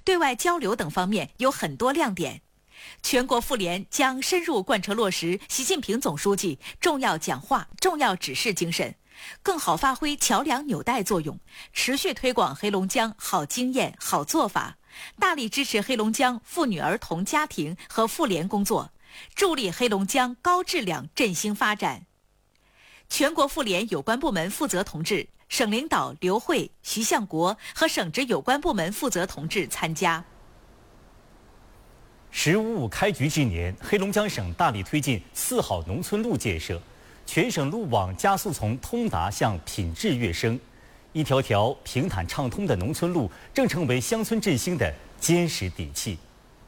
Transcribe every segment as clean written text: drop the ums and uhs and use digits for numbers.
对外交流等方面有很多亮点。全国妇联将深入贯彻落实习近平总书记重要讲话、重要指示精神，更好发挥桥梁纽带作用，持续推广黑龙江好经验、好做法，大力支持黑龙江妇女儿童家庭和妇联工作，助力黑龙江高质量振兴发展。全国妇联有关部门负责同志、省领导刘慧、徐向国和省直有关部门负责同志参加。 “15+5”开局之年，黑龙江省大力推进4好农村路建设，全省路网加速从通达向品质跃升，一条条平坦畅通的农村路正成为乡村振兴的坚实底气。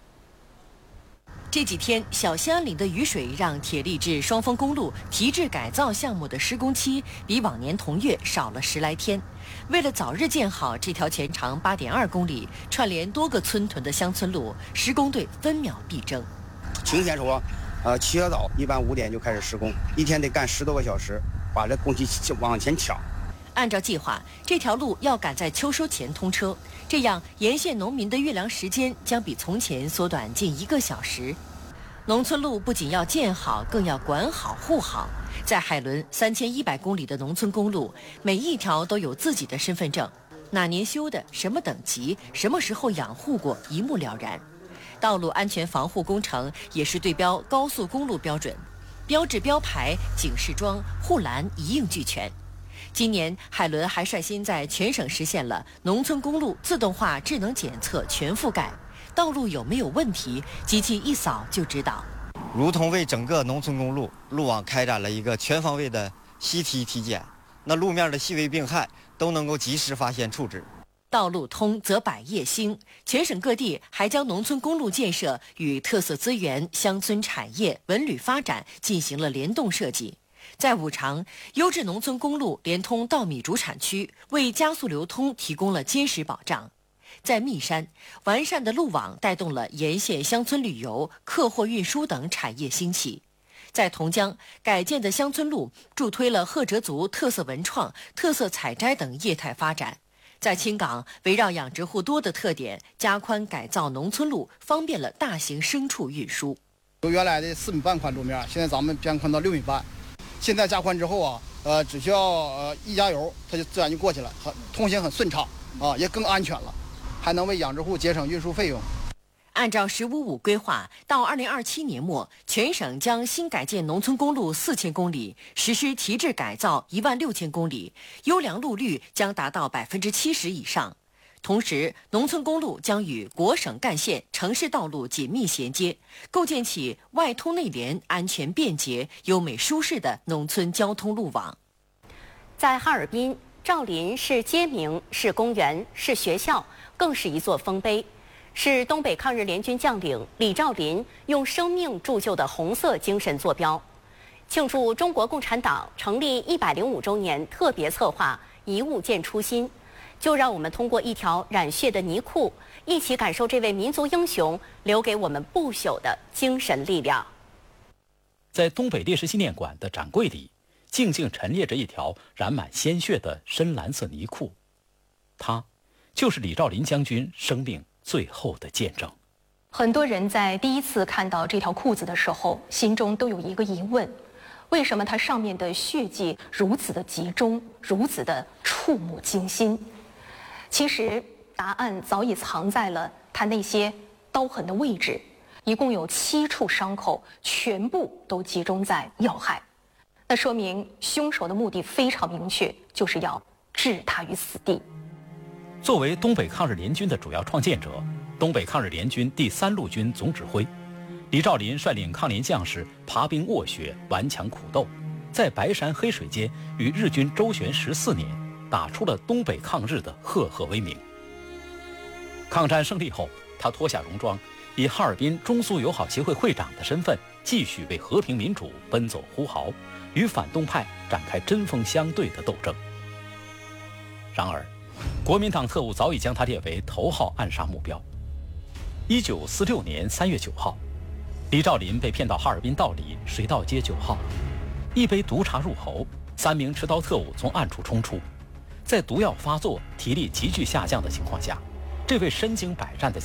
这几天，小兴安岭的雨水让铁力至双峰公路提质改造项目的施工期比往年同月少了10来天。为了早日建好这条全长8.2公里、串联多个村屯的乡村路，施工队分秒必争。 晴天说，起得早，一般5点就开始施工，一天得干10多个小时，把这工期往前抢。 按照计划，这条路要赶在秋收前通车，这样沿线农民的运粮时间将比从前缩短近1个小时。农村路不仅要建好，更要管好护好。在海伦3100公里的农村公路，每一条都有自己的身份证，哪年修的、什么等级、什么时候养护过，一目了然。道路安全防护工程也是对标高速公路标准，标志标牌、警示桩、护栏一应俱全。今年，海伦还率先在全省实现了农村公路自动化智能检测全覆盖，道路有没有问题，机器一扫就知道。 如同为整个农村公路路网开展了一个全方位的细体体检，那路面的细微病害都能够及时发现处置。 道路通则百业兴，全省各地还将农村公路建设与特色资源、乡村产业、文旅发展进行了联动设计。在五常，优质农村公路连通稻米主产区，为加速流通提供了坚实保障。在密山，完善的路网带动了沿线乡村旅游、客货运输等产业兴起。在同江，改建的乡村路助推了赫哲族特色文创、特色采摘等业态发展。在青港，围绕养殖户多的特点，加宽改造农村路，方便了大型牲畜运输。 由原来的4米半宽路面，现在咱们加宽到6米半。现在加宽之后啊，只需要一加油，它就自然就过去了，通行很顺畅啊，也更安全了，还能为养殖户节省运输费用。 按照“15+5”规划，到2027年末，全省将新改建农村公路4000公里，实施提质改造16000公里，优良路率将达到70%以上。同时，农村公路将与国省干线、城市道路紧密衔接，构建起外通内联、安全便捷、优美舒适的农村交通路网。 在哈尔滨，赵林是街名，是公园，是学校，更是一座丰碑，是东北抗日联军将领李兆林用生命铸就的红色精神坐标。庆祝中国共产党成立105周年特别策划“一物见初心”。就让我们通过一条染血的泥库，一起感受这位民族英雄留给我们不朽的精神力量。 在东北烈士纪念馆的展柜里，静静陈列着一条染满鲜血的深蓝色泥库，它就是李兆林将军生命最后的见证。 很多人在第一次看到这条裤子的时候，心中都有一个疑问：为什么它上面的血迹如此的集中，如此的触目惊心？其实答案早已藏在了他那些刀痕的位置，一共有7处伤口，全部都集中在要害。那说明凶手的目的非常明确，就是要置他于死地。 作为东北抗日联军的主要创建者，东北抗日联军第3路军总指挥，李兆林率领抗联将士爬冰卧雪，顽强苦斗，在白山黑水间与日军周旋14年，打出了东北抗日的赫赫威名。抗战胜利后，他脱下戎装，以哈尔滨中苏友好协会会长的身份，继续为和平民主奔走呼号，与反动派展开针锋相对的斗争。然而，国民党特务早已将他列为头号暗杀目标。1946年3月9号，李兆林被骗到哈尔滨道里水道街9号，一杯毒茶入喉，3名持刀特务从暗处冲出。在毒药发作、体力急剧下降的情况下，这位身经百战的